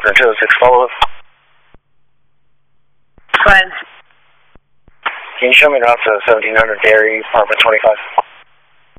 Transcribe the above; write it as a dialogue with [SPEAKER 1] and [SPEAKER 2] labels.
[SPEAKER 1] Northern 206 follow-up.
[SPEAKER 2] Fine.
[SPEAKER 1] Can you show me the route to 1700 Dairy, apartment 25?